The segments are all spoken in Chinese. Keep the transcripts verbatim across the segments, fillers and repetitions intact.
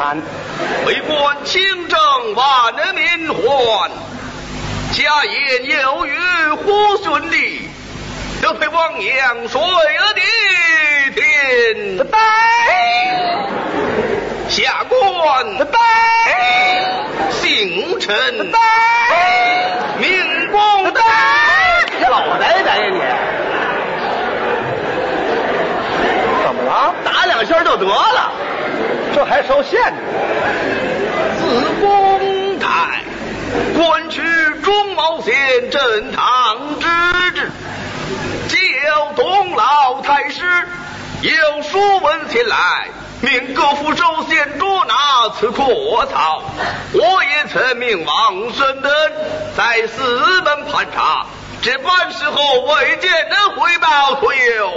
惨。 为官清正万人民欢，家业有余忽顺利，得配王阳水儿地天。 拜下官拜姓陈拜民工拜，老奶奶呀你！怎么了？ 打两下就得了， 这还受限制？ 自公台官取中毛县镇堂之职，既有东老太师有书文前来，命各府州县捉拿此阔草。我也曾命王生德在四门盘查，这办事后未见能回报退有。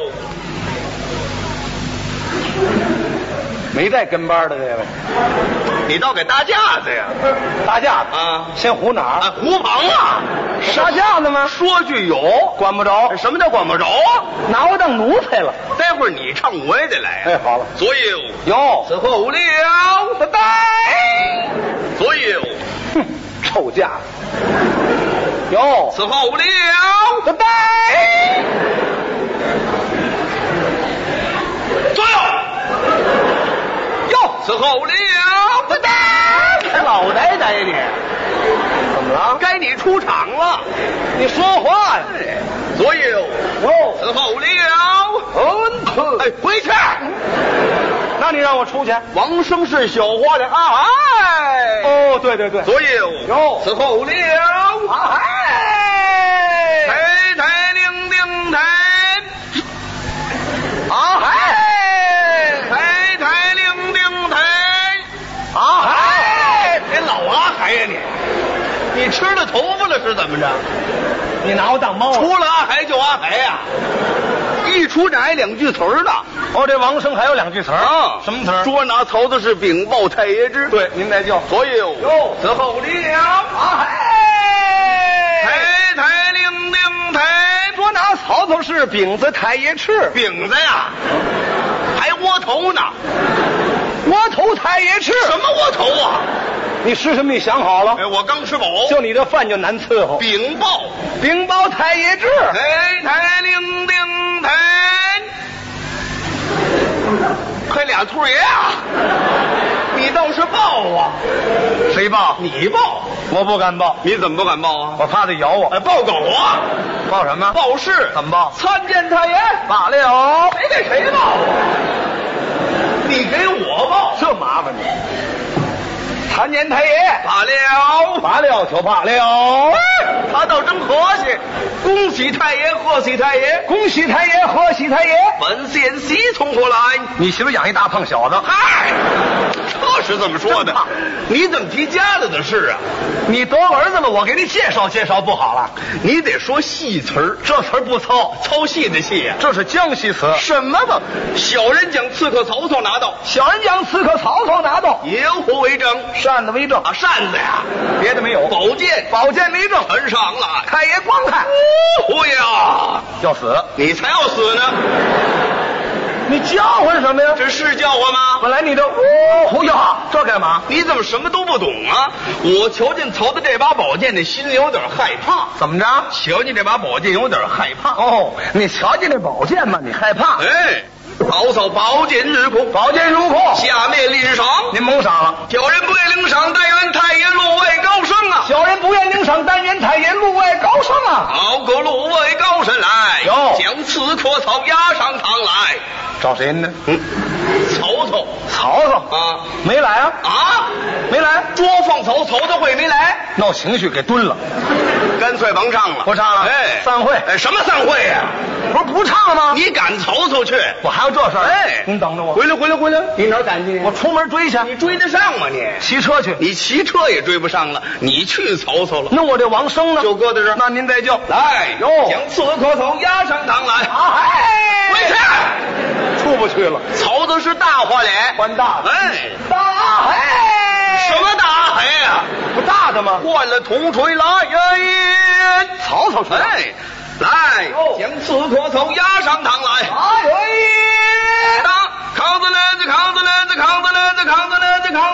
没带跟班的这位， 你倒给搭架子呀？ 搭架子啊先胡哪儿？ 啊，胡棚啊！ 搭架子吗？ 说句有， 管不着。 什么叫管不着啊？ 拿我当奴才了。 待会儿你唱我也得来、啊。 哎，好了。 所有有此后了， 拜拜。 所有哼，臭架子。有此后了， 拜拜。 所有哟， 此后了， 拜拜。还老奶奶呀你？怎么了？ 该你出场了。 你说话呀！ 所有哟， 此后了， 嗯， 哎，回去。 那你让我出去？ 王生是小花的啊嗨。 哦，对对对。 所有哟， 此后了， 啊嗨， 抬抬铃铃抬， 啊嗨， 抬抬铃铃抬， 啊嗨， 别老啊嗨呀你！你吃了头发了是怎么着？ 你拿我当猫啊？ 除了啊嗨就啊嗨呀！一出这还两句词儿呢。 哦，这王生还有两句词儿啊， 什么词儿？ 捉拿曹操是禀报太爷之。 对，您再叫。 所有哟， 此后了， 啊嗨， 抬抬铃铃抬， 捉拿曹操是饼子太爷吃， 饼子呀，还窝头呢。 窝头太爷吃。 什么窝头啊？ 你吃什么？你想好了？ 哎，我刚吃饱。 就你这饭就难伺候。 禀报禀报太爷知。 抬抬铃铃抬，还俩兔爷啊！你倒是报啊！ 谁报？ 你报。 我不敢报。 你怎么不敢报啊？ 我怕他咬我。 哎，报狗啊！ 报什么？ 报事。 怎么报？ 参见太爷。 罢了。 谁给谁报啊？你给我报， 这麻烦你。参见太爷。 罢了， 罢了就罢了。 他倒真和谐。恭喜太爷，贺喜太爷， 恭喜太爷，贺喜太爷。 本县喜从何来？ 你媳妇养一大胖小子。 嗨，这是怎么说的？你怎么提家里的事啊？ 你得儿子了，我给你介绍介绍不好了？ 你得说戏词儿， 这词儿不糙， 操戏的戏啊。 这是江西词。 什么吧？小人将刺客曹操拿到， 小人将刺客曹操拿到， 以火为证， 扇子为证啊，扇子呀， 别的没有。 宝剑， 宝剑为证， 呈上来。 太爷光看。 哦呀， 要死！ 你才要死呢！ 你叫唤什么呀？ 这是叫唤吗？ 本来你这呜呀，这干嘛？ 你怎么什么都不懂啊？我瞧见曹操这把宝剑，那心里有点害怕。 怎么着？ 瞧见这把宝剑有点害怕。 哦，你瞧见这宝剑吗？你害怕？ 哎，曹操宝剑入库， 宝剑入库， 下面领赏。 您蒙赏了。 小人不愿领赏，但愿太爷禄位高升啊！ 小人不愿领赏，但愿太爷禄位高升啊！ 好个禄位高升来， 有将刺客曹押上堂来。 找谁呢？ 嗯，曹操， 曹操啊， 没来啊？ 啊， 没来。 捉放曹曹操会没来， 闹情绪给蹲了， 干脆甭唱了， 不唱了。 哎， 散会。 哎，什么散会呀、啊？ 不是不唱了吗？ 你赶曹操去， 我还有这事儿。 哎， 您等着我。 回来，回来，回来！ 你哪儿赶去？我出门追去。 你追得上吗？你骑车去。 你骑车也追不上了，你去曹操了。 那我这王生呢？ 就搁在这儿。 那您再叫来哟， 将刺客曹押上堂来。 啊嗨， 回去。 出不去了。 曹操是大花脸， 官大的。 哎， 大嘿， 什么大黑呀？ 不大的吗？ 换了铜锤来呀！ 曹操说：“ 哎，来，将刺客曹押上堂来。” 哎呦！ 当扛子篮子，扛子篮子，扛子篮子，扛子篮子，扛。